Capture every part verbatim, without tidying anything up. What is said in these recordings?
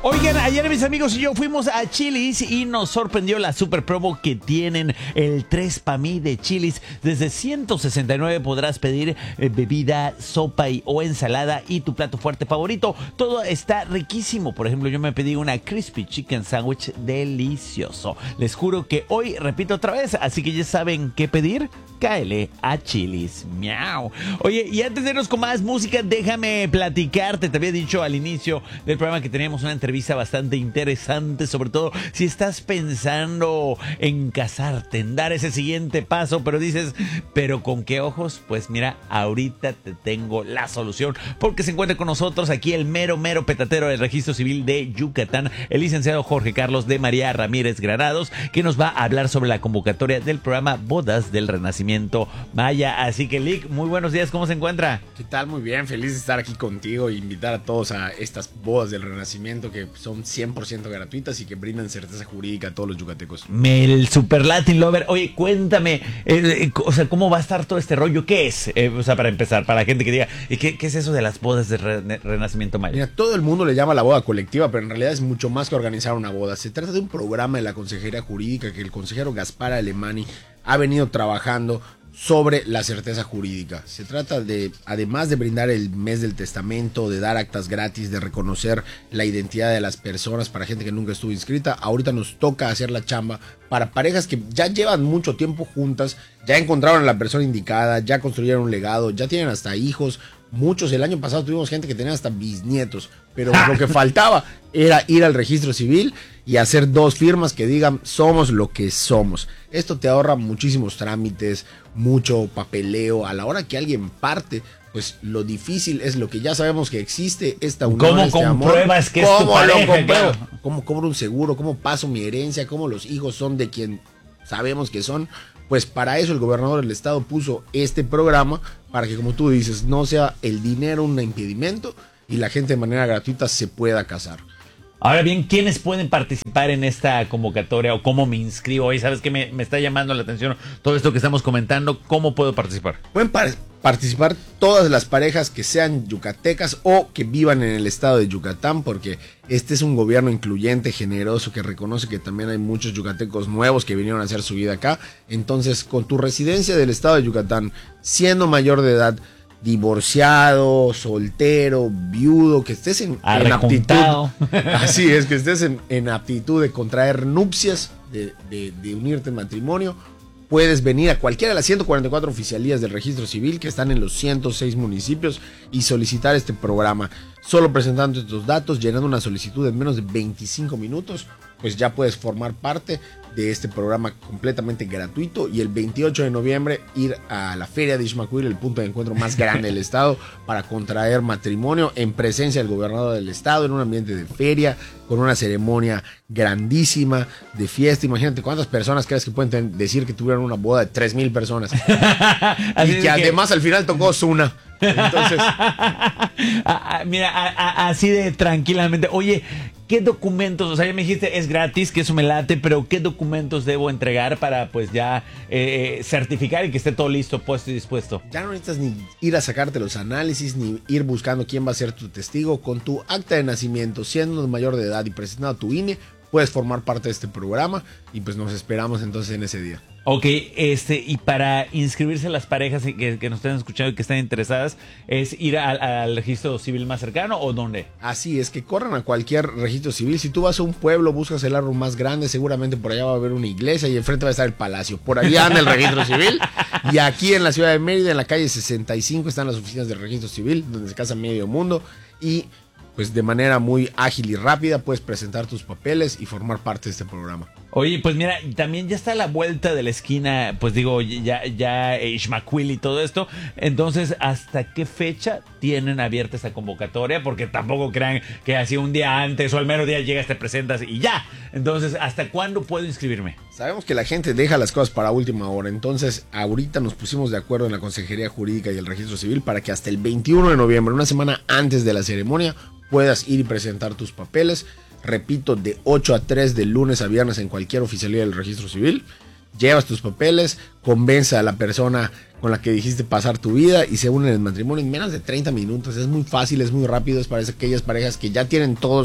Oigan, ayer mis amigos y yo fuimos a Chili's y nos sorprendió la super promo que tienen el tres pa' mí de Chili's. Desde ciento sesenta y nueve podrás pedir eh, bebida, sopa y, o ensalada y tu plato fuerte favorito. Todo está riquísimo. Por ejemplo, yo me pedí una crispy chicken sandwich delicioso. Les juro que hoy repito otra vez, así que ya saben qué pedir. Cáele a Chili's. Miau. Oye, y antes de irnos con más música, déjame platicarte. Te había dicho al inicio del programa que teníamos una entrevista bastante interesante, sobre todo si estás pensando en casarte, en dar ese siguiente paso, pero dices, ¿pero con qué ojos? Pues mira, ahorita te tengo la solución, porque se encuentra con nosotros aquí el mero, mero petatero del Registro Civil de Yucatán, el licenciado Jorge Carlos de María Ramírez Granados, que nos va a hablar sobre la convocatoria del programa Bodas del Renacimiento Maya. Así que, Lick, muy buenos días, ¿cómo se encuentra? ¿Qué tal? Muy bien, feliz de estar aquí contigo e invitar a todos a estas bodas del Renacimiento que son cien por ciento gratuitas y que brindan certeza jurídica a todos los yucatecos. El Super Latin Lover. Oye, cuéntame, eh, eh, o sea, ¿cómo va a estar todo este rollo? ¿Qué es? Eh, o sea, para empezar, para la gente que diga, ¿qué, qué es eso de las bodas del re Renacimiento Maya? Mira, todo el mundo le llama la boda colectiva, pero en realidad es mucho más que organizar una boda. Se trata de un programa de la Consejería Jurídica que el consejero Gaspar Alemani ha venido trabajando sobre la certeza jurídica. Se trata de, además de brindar el mes del testamento, de dar actas gratis, de reconocer la identidad de las personas para gente que nunca estuvo inscrita, ahorita nos toca hacer la chamba para parejas que ya llevan mucho tiempo juntas, ya encontraron a la persona indicada, ya construyeron un legado, ya tienen hasta hijos. Muchos, el año pasado tuvimos gente que tenía hasta bisnietos, pero lo que faltaba era ir al registro civil y hacer dos firmas que digan somos lo que somos. Esto te ahorra muchísimos trámites, mucho papeleo. A la hora que alguien parte, pues lo difícil es lo que ya sabemos que existe, esta unión, ¿Cómo este compruebas amor? que es tu pareja? Claro. ¿Cómo cobro un seguro? ¿Cómo paso mi herencia? ¿Cómo los hijos son de quien sabemos que son? Pues para eso el gobernador del estado puso este programa, para que, como tú dices, no sea el dinero un impedimento y la gente de manera gratuita se pueda casar. Ahora bien, ¿quiénes pueden participar en esta convocatoria o cómo me inscribo? Y sabes que me, me está llamando la atención todo esto que estamos comentando. ¿Cómo puedo participar? Pueden par participar todas las parejas que sean yucatecas o que vivan en el estado de Yucatán, porque este es un gobierno incluyente, generoso, que reconoce que también hay muchos yucatecos nuevos que vinieron a hacer su vida acá. Entonces, con tu residencia del estado de Yucatán, siendo mayor de edad, divorciado, soltero, viudo, que estés en, en aptitud, así es, que estés en, en aptitud de contraer nupcias, de, de, de unirte en matrimonio, puedes venir a cualquiera de las ciento cuarenta y cuatro oficialías del registro civil que están en los ciento seis municipios y solicitar este programa. Solo presentando estos datos, llenando una solicitud en menos de veinticinco minutos, pues ya puedes formar parte de este programa completamente gratuito, y el veintiocho de noviembre ir a la Feria de Ixmaquil, el punto de encuentro más grande del estado, para contraer matrimonio en presencia del gobernador del estado, en un ambiente de feria, con una ceremonia grandísima de fiesta. Imagínate cuántas personas crees que pueden decir que tuvieron una boda de tres mil personas y que, que además al final tocó Ozuna. Entonces, mira, a, a, así de tranquilamente. Oye, ¿qué documentos? O sea, ya me dijiste es gratis, que eso me late, pero ¿qué documentos debo entregar para pues ya eh, certificar y que esté todo listo, puesto y dispuesto? Ya no necesitas ni ir a sacarte los análisis, ni ir buscando quién va a ser tu testigo. Con tu acta de nacimiento, siendo mayor de edad y presentando tu I N E, puedes formar parte de este programa, y pues nos esperamos entonces en ese día. Ok, este, y para inscribirse las parejas que, que nos estén escuchando y que estén interesadas, ¿es ir al, al registro civil más cercano o dónde? Así es, que corran a cualquier registro civil. Si tú vas a un pueblo, buscas el árbol más grande, seguramente por allá va a haber una iglesia y enfrente va a estar el palacio. Por allá anda el registro civil. Y aquí en la ciudad de Mérida, en la calle sesenta y cinco, están las oficinas del registro civil, donde se casa medio mundo, y pues de manera muy ágil y rápida puedes presentar tus papeles y formar parte de este programa. Oye, pues mira, también ya está a la vuelta de la esquina, pues digo, ya, ya Ixmaquil y todo esto. Entonces, ¿hasta qué fecha tienen abierta esta convocatoria? Porque tampoco crean que así un día antes o al mero día llegas, te presentas y ya. Entonces, ¿hasta cuándo puedo inscribirme? Sabemos que la gente deja las cosas para última hora, entonces ahorita nos pusimos de acuerdo en la Consejería Jurídica y el Registro Civil para que hasta el veintiuno de noviembre, una semana antes de la ceremonia, puedas ir y presentar tus papeles. Repito, de ocho a tres, de lunes a viernes, en cualquier oficialía del Registro Civil. Llevas tus papeles, convence a la persona con la que dijiste pasar tu vida y se unen en el matrimonio en menos de treinta minutos. Es muy fácil, es muy rápido, es para aquellas parejas que ya tienen todos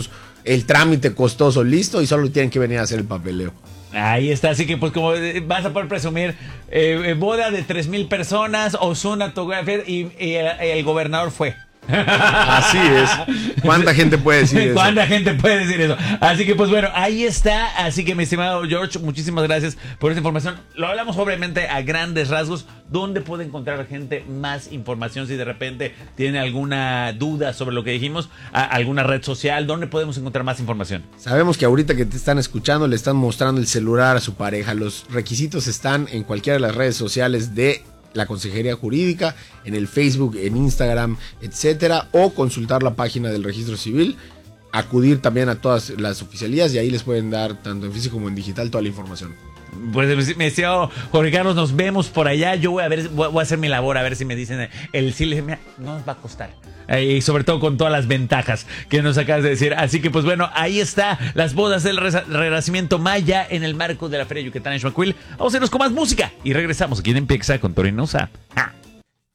el trámite costoso listo y solo tienen que venir a hacer el papeleo. Ahí está, así que pues como vas a poder presumir, eh, boda de tres mil personas, Ozuna y, y el, el gobernador fue. Así es. ¿Cuánta gente puede decir eso? ¿Cuánta gente puede decir eso? Así que pues bueno, ahí está. Así que mi estimado George, muchísimas gracias por esta información. Lo hablamos obviamente a grandes rasgos. ¿Dónde puede encontrar la gente más información? Si de repente tiene alguna duda sobre lo que dijimos, a alguna red social, ¿dónde podemos encontrar más información? Sabemos que ahorita que te están escuchando le están mostrando el celular a su pareja. Los requisitos están en cualquiera de las redes sociales de la Consejería Jurídica, en el Facebook, en Instagram, etcétera, o consultar la página del Registro Civil, acudir también a todas las oficialías y ahí les pueden dar, tanto en físico como en digital, toda la información. Pues me decía Jorge Carlos, nos vemos por allá. Yo voy a ver, voy a hacer mi labor a ver si me dicen el sí. Les mira, no nos va a costar. Y sobre todo con todas las ventajas que nos acabas de decir. Así que pues bueno, ahí está las bodas del Renacimiento Maya en el marco de la Feria Yucatán en Xhuacuil. Vamos a irnos con más música y regresamos aquí en Empieza con Torinosa. ¡Ja!